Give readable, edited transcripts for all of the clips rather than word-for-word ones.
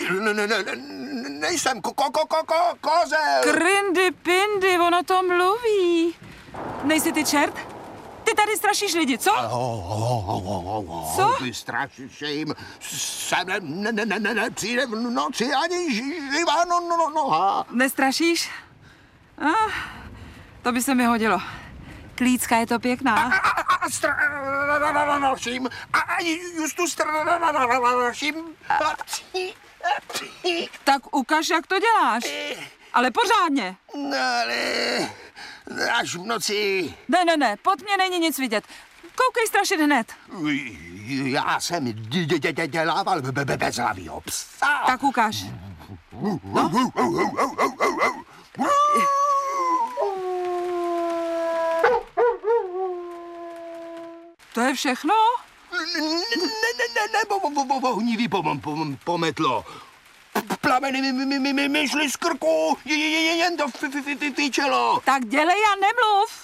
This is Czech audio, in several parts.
Nejsem kozel. Krindy pindy, ono to mluví. Nejsi ty čert? Ty tady strašíš lidi, co? Co? Ty strašíš jim. Sem nepřijde v noci ani živá noha. Nestrašíš? To by se mi hodilo. Klícka je to pěkná. Straším. A justu straším. Tak ukaž, jak to děláš. Ale pořádně. Ale až v noci. Ne, pod mě není nic vidět. Koukej strašit hned. Já jsem dělával bezhlavýho psa. Tak ukaž. No. To je všechno? Ohnivý pometlo. Plameny mi šly z krku, jen to fičelo. Tak dělej a nemluv.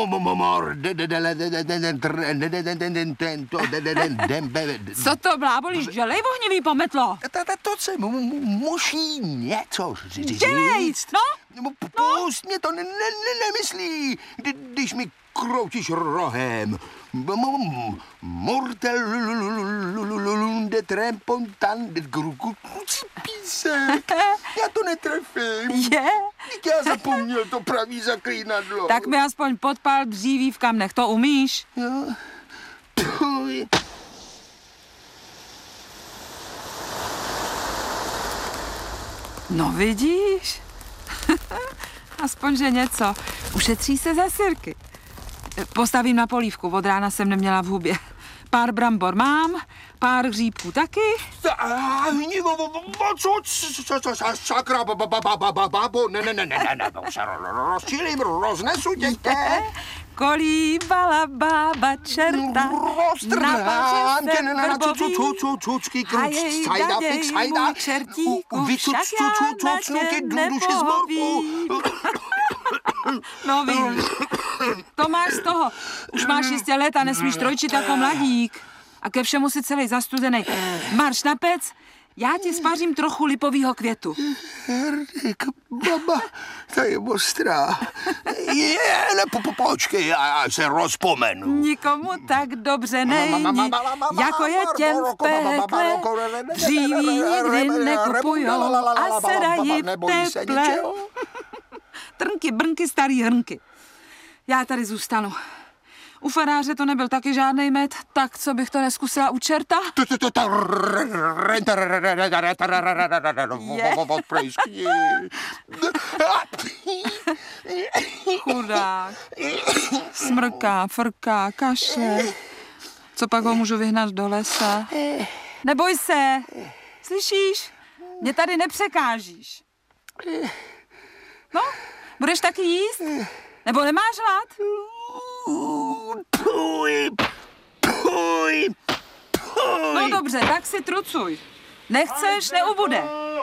Co to blábolíš? Dělej, ohnivý pometlo. To se musí něco říct. Dělej, no. Pust mě to nemyslí, když mi kroutíš rohem. Mortelunde trempontan de písek. Já to netrefím. Je? Já zapomněl to pravý zaklínadlo. Tak mi aspoň podpál dříví v kamnech, to umíš? Jo. No vidíš? Aspoň, že něco. Ušetří se za sirky. Postavím na polívku, od rána jsem neměla v hubě. Pár brambor mám, pár hříbků taky. Sakra, babo, ne, se rozčilím, roznesu tě. Kolíbala bába čerta, roztrhám tě na cucky, hajej, daděj, můj čertíku, však já na tě nepoví. No víš, to máš z toho. Už máš 6 let a nesmíš trojčit jako mladík. A ke všemu si celý zastudenej. Marš na pec, já ti spařím trochu lipovýho květu. Herdik, baba, ta je ostrá. Počkej, já se rozpomenu. Nikomu tak dobře není, jako je těm v pekle. Dříví nikdy nekupujou a sedají v teple. Trnky, brnky, starý hrnky. Já tady zůstanu. U faráře to nebyl taky žádnej med, tak co bych to neskusila u čerta? Chudák. Smrká, frká, kašle. Co pak ho můžu vyhnat do lesa? Neboj se. Slyšíš? Mě tady nepřekážíš. No, budeš taky jíst? Nebo nemáš hlad? Puj. No dobře, tak si trucuj. Nechceš, neubude.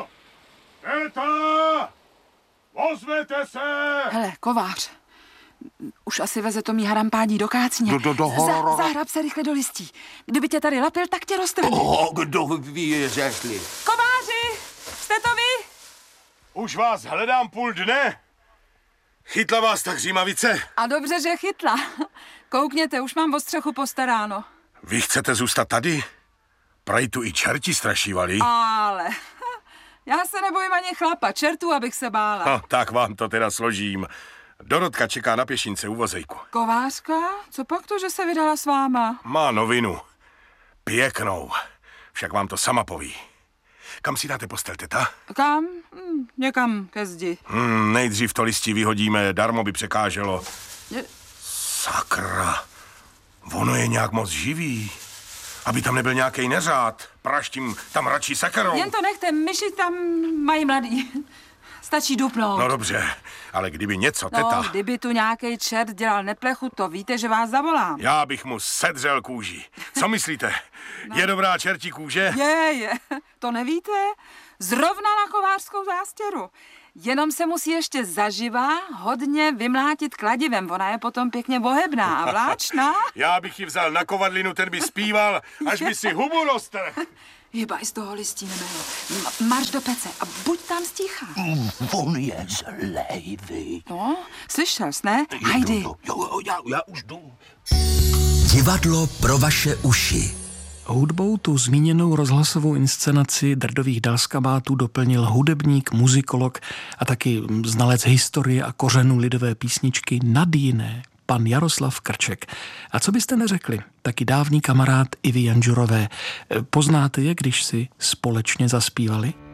Eta! Ozvěte se! Hele, kovář. Už asi veze to mý harampádí do kácně. Zahrab se rychle do listí. Kdyby tě tady lapil, tak tě roztrhne. Kdo ví, řekli? Kováři, jste to vy? Už vás hledám půl dne. Chytla vás ta hřímavice? A dobře, že chytla. Koukněte, už mám o střechu postaráno. Vy chcete zůstat tady? Prej tu i čerti strašívali. Ale já se nebojím ani chlapa, čertů, abych se bála. No, tak vám to teda složím. Dorotka čeká na pěšince u vozejku. Kovářka? Co pak to, že se vydala s váma? Má novinu. Pěknou. Však vám to sama poví. Kam si dáte postel, teta? Kam? Někam ke zdi. Nejdřív to listí vyhodíme, darmo by překáželo. Sakra. Ono je nějak moc živý. Aby tam nebyl nějaký neřád. Praštím tam radši sekerou. Jen to nechte, myši tam mají mladý. Stačí dupnout. No dobře, ale kdyby něco, teta... No, kdyby tu nějaký čert dělal neplechu, to víte, že vás zavolám. Já bych mu sedřel kůži. Co myslíte? No. Je dobrá čertí kůže? Je. To nevíte? Zrovna na kovářskou zástěru. Jenom se musí ještě zaživa hodně vymlátit kladivem. Ona je potom pěkně bohebná a vláčná. Já bych ji vzal na kovadlinu, ten by zpíval, až by si hubu roztrhl. Hybaj z toho listínemého. Marš do pece a buď tam sticha. On je zlej, vy. No, slyšel jsi, ne? Hajdy. Jo, já už jdu. Divadlo pro vaše uši. Hudbou tu zmíněnou rozhlasovou inscenaci Drdových dalskabátů doplnil hudebník, muzikolog a taky znalec historie a kořenů lidové písničky nad jiné, pan Jaroslav Krček. A co byste neřekli, taky dávný kamarád Ivy Janžurové. Poznáte je, když si společně zaspívali?